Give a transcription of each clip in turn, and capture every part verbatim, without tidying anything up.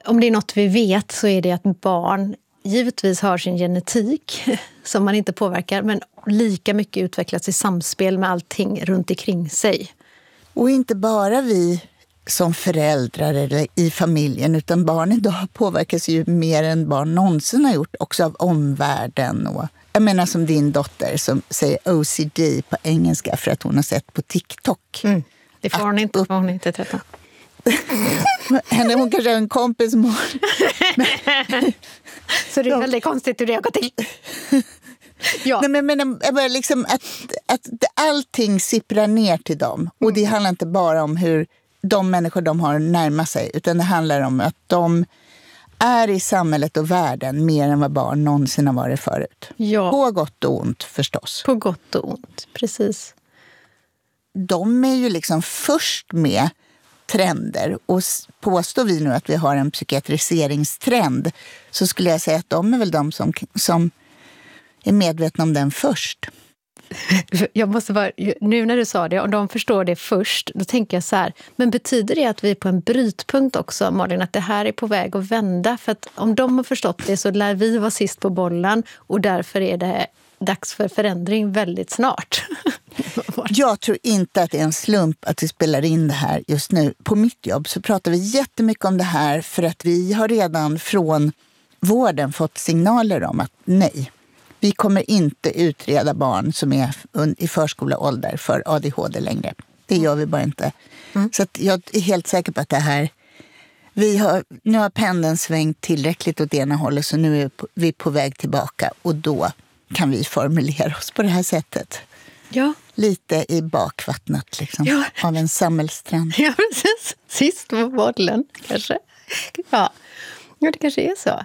om det är något vi vet så är det att barn givetvis har sin genetik som man inte påverkar, men lika mycket utvecklas i samspel med allting runt omkring sig. Och inte bara vi som föräldrar eller i familjen, utan barn idag påverkas ju mer än barn någonsin har gjort, också av omvärlden. Och jag menar som din dotter som säger O C D på engelska för att hon har sett på TikTok. Mm. Det får hon inte, för hon är inte tretton. Henne, hon kanske har en kompis som har... Så det är väldigt konstigt hur det har gått till. Ja. Nej, men, men jag bara liksom att, att allting sipprar ner till dem. Och det handlar inte bara om hur de människor de har närmar sig, utan det handlar om att de är i samhället och världen mer än vad barn någonsin har varit förut. Ja. På gott och ont förstås. På gott och ont, precis. De är ju liksom först med trender, och påstår vi nu att vi har en psykiatriseringstrend, så skulle jag säga att de är väl de som, som är medvetna om den först. Jag måste bara, nu när du sa det, om de förstår det först, då tänker jag så här, men betyder det att vi är på en brytpunkt också, Malin, att det här är på väg att vända? För att om de har förstått det så lär vi vara sist på bollen, och därför är det dags för förändring väldigt snart. Jag tror inte att det är en slump att vi spelar in det här just nu. På mitt jobb så pratar vi jättemycket om det här för att vi har redan från vården fått signaler om att nej, vi kommer inte utreda barn som är i förskoleålder för A D H D längre. Det gör vi bara inte. Mm. Så att jag är helt säker på att det här, vi har, nu har pendeln svängt tillräckligt åt ena hållet, så nu är vi på väg tillbaka, och då kan vi formulera oss på det här sättet. Ja. Lite i bakvattnet liksom, ja. Av en samhällstrend. Ja, precis. Sist på bollen, kanske. Ja. ja, det kanske är så.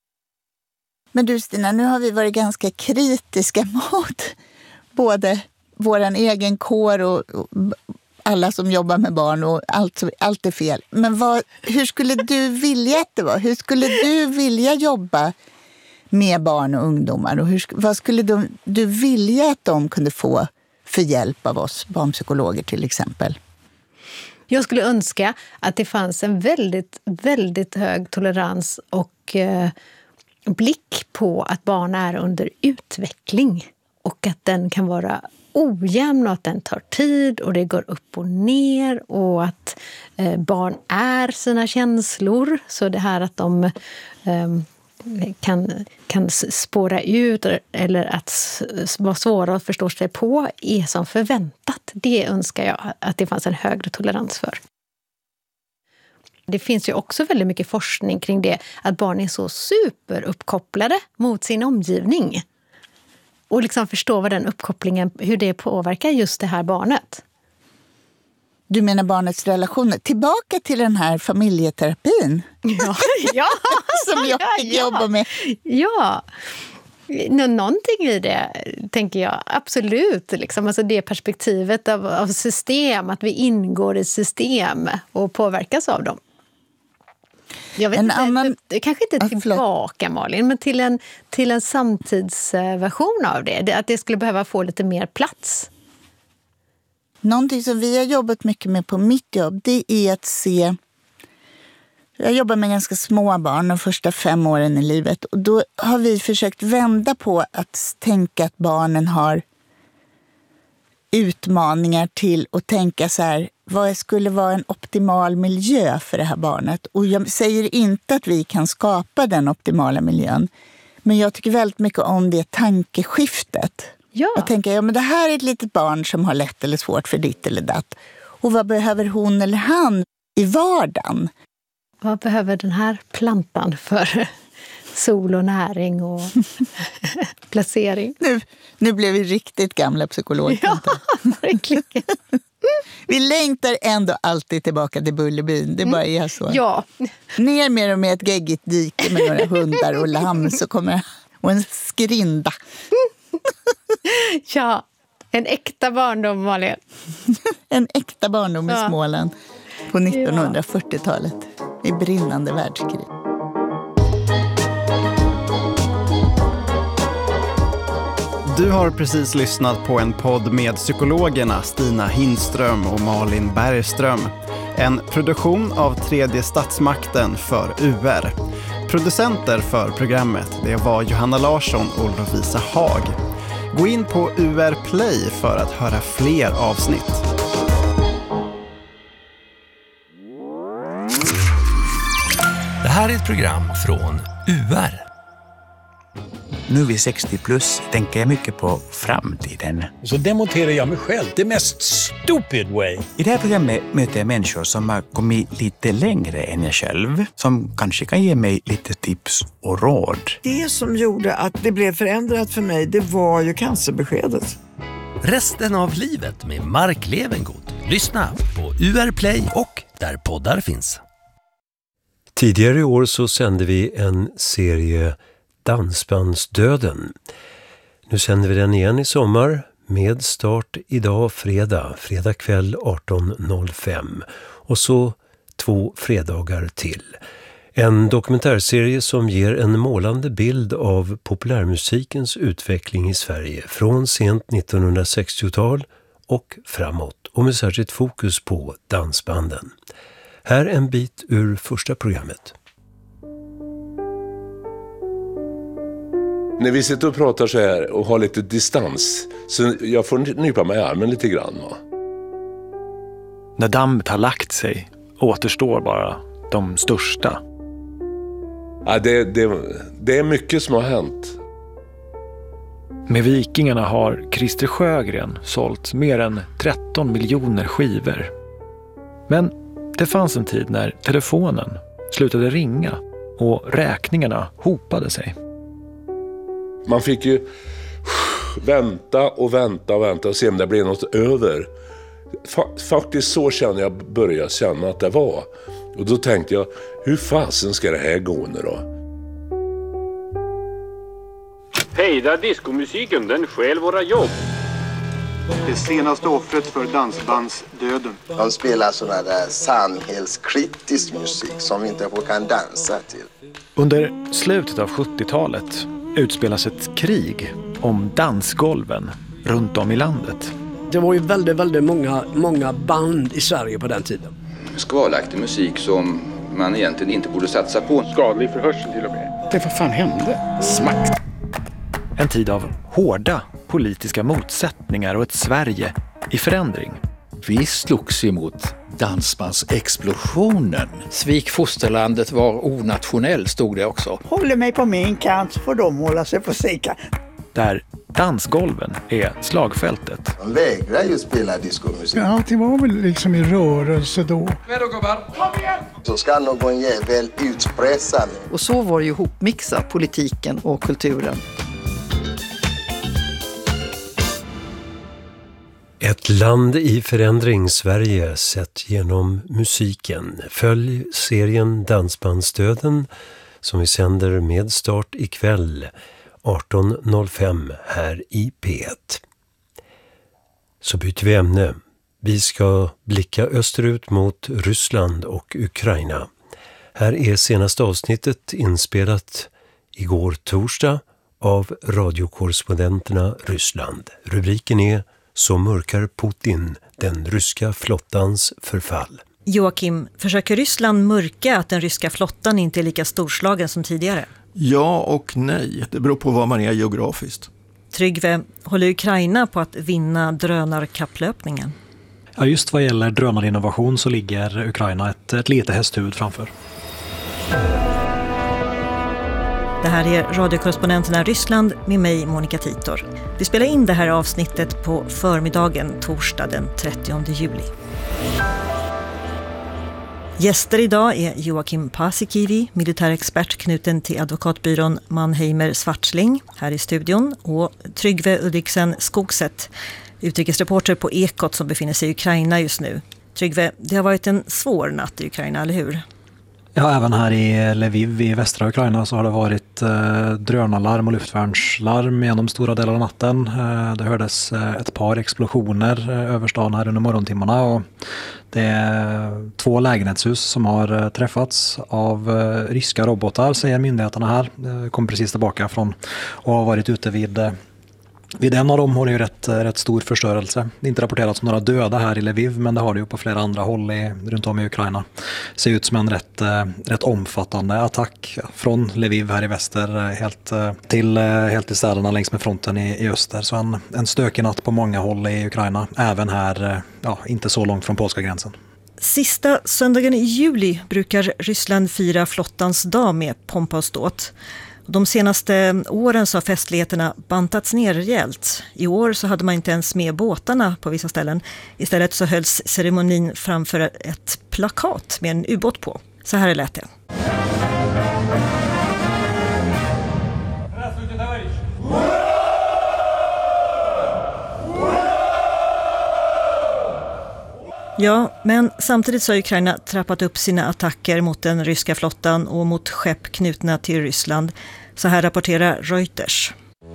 Men du Stina, nu har vi varit ganska kritiska mot både våran egen kår och, och alla som jobbar med barn, och allt, allt är fel. Men vad, hur skulle du vilja att det var? Hur skulle du vilja jobba med barn och ungdomar? Och hur, vad skulle du, du vilja att de kunde få för hjälp av oss barnpsykologer till exempel? Jag skulle önska att det fanns en väldigt, väldigt hög tolerans och eh, blick på att barn är under utveckling, och att den kan vara ojämn och att den tar tid och det går upp och ner, och att eh, barn är sina känslor. Så det här att de eh, kan, kan spåra ut eller att vara svåra att förstå sig på är som förväntat. Det önskar jag att det fanns en högre tolerans för. Det finns ju också väldigt mycket forskning kring det, att barn är så superuppkopplade mot sin omgivning. Och liksom förstå vad den uppkopplingen, hur det påverkar just det här barnet. Du menar barnets relationer? Tillbaka till den här familjeterapin. Ja, ja som jag fick ja, jobba med. Ja, Nå- någonting i det tänker jag absolut. Liksom. Alltså det perspektivet av, av system, att vi ingår i system och påverkas av dem. Jag vet en inte, annan... det, kanske inte tillbaka, Malin, men till en, till en samtidsversion av det. Att det skulle behöva få lite mer plats. Någonting som vi har jobbat mycket med på mitt jobb, det är att se... Jag jobbar med ganska små barn de första fem åren i livet. Och då har vi försökt vända på att tänka att barnen har utmaningar till att tänka så här, vad skulle vara en optimal miljö för det här barnet? Och jag säger inte att vi kan skapa den optimala miljön. Men jag tycker väldigt mycket om det tankeskiftet. Ja. Jag tänker, ja men det här är ett litet barn som har lätt eller svårt för ditt eller datt. Och vad behöver hon eller han i vardagen? Vad behöver den här plantan för sol och näring och placering? Nu, nu blev vi riktigt gamla psykologer. Ja, verkligen. Vi längtar ändå alltid tillbaka till Bullerbyn. Det bara är så. Ja. Ner med dem med ett geggigt dike med några hundar och lamm så kommer, och en skrinda. Ja, en äkta barndom, Malin. En äkta barndom i ja. Småland på nittonhundrafyrtiotalet i brinnande världskrig. Du har precis lyssnat på en podd med psykologerna Stina Hindström och Malin Bergström. En produktion av Tredje statsmakten för U R. Producenter för programmet det var Johanna Larsson och Lovisa Hag. Gå in på U R Play för att höra fler avsnitt. Det här är ett program från U R. Nu vid sextio plus tänker jag mycket på framtiden. Så demonterar jag mig själv, det mest stupid way. I det här programmet möter jag människor som har kommit lite längre än jag själv. Som kanske kan ge mig lite tips och råd. Det som gjorde att det blev förändrat för mig, det var ju cancerbeskedet. Resten av livet med Mark Levengood. Lyssna på U R Play och där poddar finns. Tidigare i år så sände vi en serie Dansbandsdöden. Nu sänder vi den igen i sommar med start idag fredag, fredag kväll arton noll fem och så två fredagar till. En dokumentärserie som ger en målande bild av populärmusikens utveckling i Sverige från sent nittonhundrasextiotal och framåt och med särskilt fokus på dansbanden. Här en bit ur första programmet. När vi sitter och pratar så här och har lite distans så jag får nypa mig i armen lite grann. Va? När dammet har lagt sig återstår bara de största. Ja, det, det, det är mycket som har hänt. Med Vikingarna har Christer Sjögren sålt mer än tretton miljoner skivor. Men det fanns en tid när telefonen slutade ringa och räkningarna hopade sig. Man fick ju vänta och vänta och vänta och se om det blev något över. Faktiskt så känner jag började känna att det var. Och då tänkte jag, hur fasen ska det här gå nu då? Hejda diskomusiken, den stjäl våra jobb. Det senaste offret för dansbandsdöden. De spelar sådana där samhällskritisk musik som vi inte kan dansa till. Under slutet av sjuttiotalet utspelas ett krig om dansgolven runt om i landet. Det var ju väldigt, väldigt många, många band i Sverige på den tiden. Skvalaktig musik som man egentligen inte borde satsa på. Skadlig för hörseln till och med. Det vad fan hände? Smack! En tid av hårda politiska motsättningar och ett Sverige i förändring. Vi slogs emot dansbandsexplosionen. Svik fosterlandet var onationell, stod det också. Håller mig på min kant så får de hålla sig på sin kant. Där dansgolven är slagfältet. De vägrar ju spela diskomusik. Ja, det var väl liksom i rörelse då. Med då gubbar, kom igen! Så ska någon jävel utpressa mig. Och så var det ju hopmixa politiken och kulturen. Ett land i förändring, Sverige sett genom musiken. Följ serien Dansbandsdöden som vi sänder med start ikväll arton noll fem här i P ett. Så byter vi ämne. Vi ska blicka österut mot Ryssland och Ukraina. Här är senaste avsnittet inspelat igår torsdag av radiokorrespondenterna Ryssland. Rubriken är Så mörkar Putin den ryska flottans förfall. Joakim, försöker Ryssland mörka att den ryska flottan inte är lika storslagen som tidigare? Ja och nej. Det beror på var man är geografiskt. Tryggve, håller Ukraina på att vinna drönarkapplöpningen? Ja, just vad gäller drönarinnovation så ligger Ukraina ett, ett lite hästhuvud framför. Det här är radiokorrespondenterna Ryssland med mig, Monica Titor. Vi spelar in det här avsnittet på förmiddagen, torsdag den trettionde juli. Gäster idag är Joakim Paasikivi, militärexpert knuten till advokatbyrån Mannheimer Swartling här i studion, och Tryggve Ulriksen Skogset, utrikesreporter på Ekot som befinner sig i Ukraina just nu. Tryggve, det har varit en svår natt i Ukraina, eller hur? Ja, även här i Lviv i västra Ukraina så har det varit eh, drönarlarm och luftvärnslarm genom stora delar av natten. Eh, det hördes eh, ett par explosioner eh, över stan här under morgontimmarna, och det är två lägenhetshus som har eh, träffats av eh, ryska robotar, säger myndigheterna här. Eh, kom precis tillbaka från och har varit ute vid eh, Vid en av dem har det ju rätt, rätt stor förstörelse. Det är inte rapporterats om några döda här i Lviv, men det har det ju på flera andra håll i, runt om i Ukraina. Det ser ut som en rätt, rätt omfattande attack från Lviv här i väster helt till, helt till städerna längs med fronten i, i öster. Så en, en stökig natt på många håll i Ukraina, även här, ja, inte så långt från polska gränsen. Sista söndagen i juli brukar Ryssland fira flottans dag med pompa och ståt. De senaste åren så har festligheterna bantats ner rejält. I år så hade man inte ens med båtarna på vissa ställen. Istället så hölls ceremonin framför ett plakat med en ubåt på. Så här lät det. Ja, men samtidigt så har Ukraina trappat upp sina attacker mot den ryska flottan och mot skepp knutna till Ryssland. Så här rapporterar Reuters.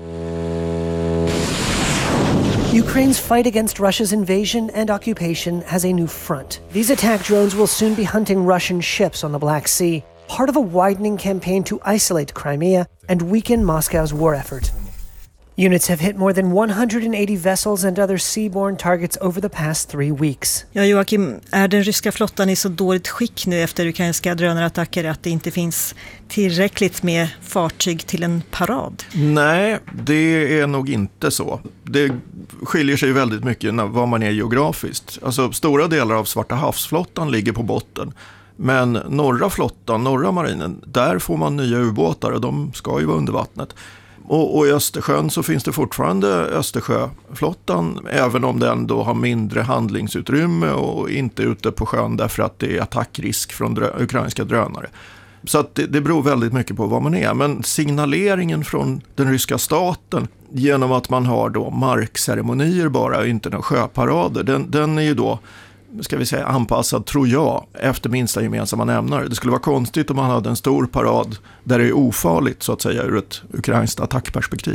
Ukraine's fight against Russia's invasion and occupation has a new front. These attack drones will soon be hunting Russian ships on the Black Sea, part of a widening campaign to isolate Crimea and weaken Moscow's war effort. Units have hit more than one hundred eighty vessels and other seaborne targets over the past three weeks. Ja, Joakim, är den ryska flottan i så dåligt skick nu efter ukrainska drönarattacker att det inte finns tillräckligt med fartyg till en parad? Nej, det är nog inte så. Det skiljer sig väldigt mycket vad man är geografiskt. Alltså, stora delar av Svarta havsflottan ligger på botten. Men norra flottan, norra marinen, där får man nya ubåtar och de ska ju vara under vattnet. Och, och i Östersjön så finns det fortfarande Östersjöflottan, även om den då har mindre handlingsutrymme och inte ute på sjön därför att det är attackrisk från drö- ukrainska drönare. Så att det, det beror väldigt mycket på vad man är. Men signaleringen från den ryska staten genom att man har då markceremonier bara och inte några sjöparader, den, den är ju då, ska vi säga, anpassad, tror jag, efter minsta gemensamma nämnare. Det skulle vara konstigt om man hade en stor parad där det är ofarligt, så att säga, ur ett ukrainskt attackperspektiv.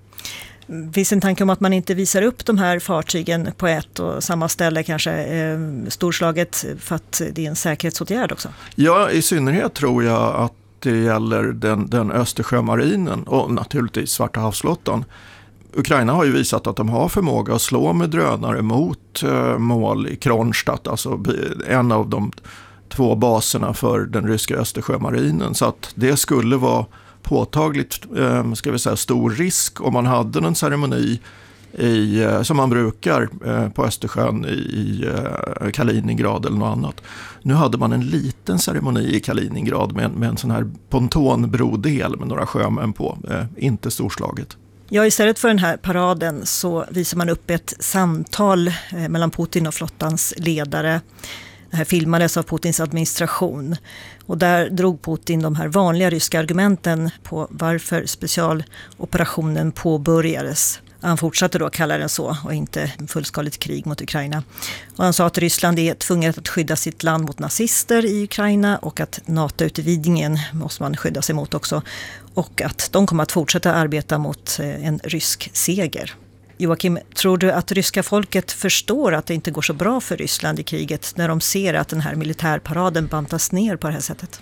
Finns en tanke om att man inte visar upp de här fartygen på ett och samma ställe, kanske eh, storslaget, för att det är en säkerhetsåtgärd också? Ja, i synnerhet tror jag att det gäller den, den Östersjömarinen och naturligtvis Svarta havsflottan. Ukraina har ju visat att de har förmåga att slå med drönare mot eh, mål i Kronstadt, alltså en av de två baserna för den ryska Östersjömarinen. Så att det skulle vara påtagligt, eh, ska vi säga, stor risk om man hade en ceremoni i, eh, som man brukar eh, på Östersjön i, i eh, Kaliningrad eller något annat. Nu hade man en liten ceremoni i Kaliningrad med, med en sån här pontonbrodel med några sjömän på, eh, inte storslaget. Ja, istället för den här paraden så visar man upp ett samtal mellan Putin och flottans ledare. Det här filmades av Putins administration. Och där drog Putin de här vanliga ryska argumenten på varför specialoperationen påbörjades. Han fortsatte då kalla den så och inte fullskaligt krig mot Ukraina. Och han sa att Ryssland är tvunget att skydda sitt land mot nazister i Ukraina och att NATO-utvidgningen måste man skydda sig mot också. Och att de kommer att fortsätta arbeta mot en rysk seger. Joakim, tror du att ryska folket förstår att det inte går så bra för Ryssland i kriget när de ser att den här militärparaden bantas ner på det här sättet?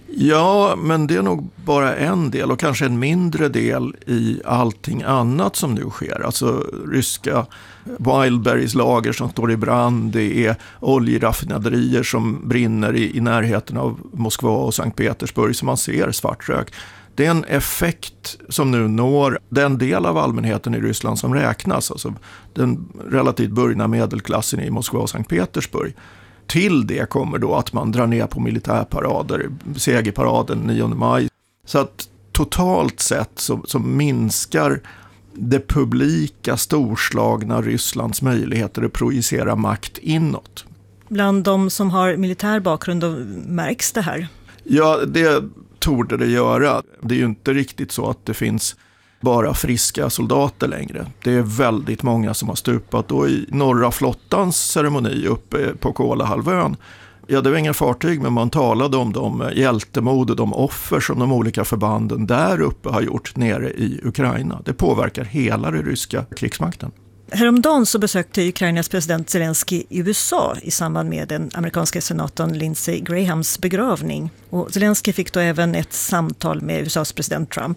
Ja, men det är nog bara en del och kanske en mindre del i allting annat som nu sker. Alltså ryska Wildberries lager som står i brand, det är oljeraffinaderier som brinner i, i närheten av Moskva och Sankt Petersburg som man ser svart rök. Det är en effekt som nu når den del av allmänheten i Ryssland som räknas, alltså den relativt burgna medelklassen i Moskva och Sankt Petersburg. Till det kommer då att man drar ner på militärparader, segerparaden nionde maj. Så att totalt sett så, så minskar det publika storslagna Rysslands möjligheter att projicera makt inåt. Bland de som har militär bakgrund, då märks det här? Ja, det torde det göra. Det är ju inte riktigt så att det finns bara friska soldater längre. Det är väldigt många som har stupat. Och i norra flottans ceremoni uppe på Kolahalvön, ja, det var inga fartyg, men man talade om de hjältemod och de offer som de olika förbanden där uppe har gjort nere i Ukraina. Det påverkar hela den ryska krigsmakten. Häromdagen så besökte Ukrainas president Zelensky i U S A i samband med den amerikanska senatorn Lindsey Grahams begravning. Och Zelensky fick då även ett samtal med U S A:s president Trump.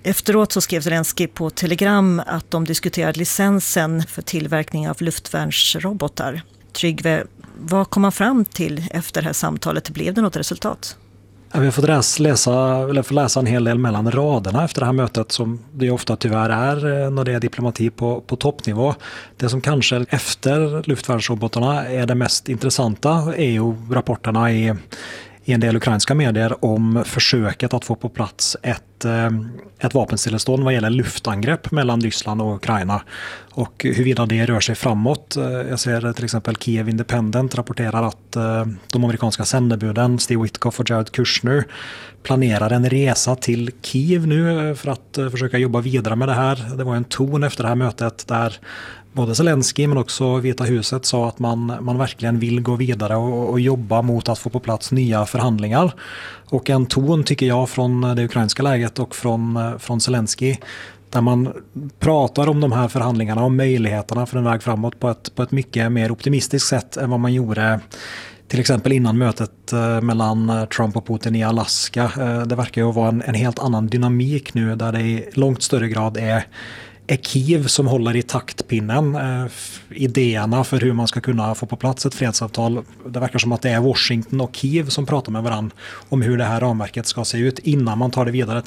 Efteråt så skrev Zelensky på Telegram att de diskuterade licensen för tillverkning av luftvärnsrobotar. Tryggve, vad kom man fram till efter det här samtalet? Blev det något resultat? Ja, vi har fått läsa, eller få läsa en hel del mellan raderna efter det här mötet, som det ofta tyvärr är när det är diplomati på, på toppnivå. Det som kanske efter luftvärnsrobotarna är det mest intressanta är ju rapporterna i i en del ukrainska medier om försöket att få på plats ett, ett vapenstillestånd vad gäller luftangrepp mellan Ryssland och Ukraina och huruvida det rör sig framåt. Jag ser till exempel Kiev Independent rapporterar att de amerikanska sändebuden Steve Witkoff och Jared Kushner planerar en resa till Kiev nu för att försöka jobba vidare med det här. Det var en ton efter det här mötet där både Zelensky men också Vita huset sa att man, man verkligen vill gå vidare och, och jobba mot att få på plats nya förhandlingar. Och en ton tycker jag från det ukrainska läget och från, från Zelensky där man pratar om de här förhandlingarna och möjligheterna för en väg framåt på ett, på ett mycket mer optimistiskt sätt än vad man gjorde till exempel innan mötet mellan Trump och Putin i Alaska. Det verkar ju vara en, en helt annan dynamik nu där det i långt större grad är är Kiev som håller i taktpinnen eh, idéerna för hur man ska kunna få på plats ett fredsavtal. Det verkar som att det är Washington och Kiev som pratar med varandra om hur det här ramverket ska se ut innan man tar det vidare